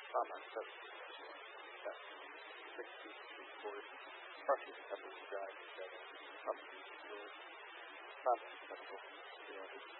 Trauma, so that's 60 reports, partially covered the drive together, up to the trauma medical,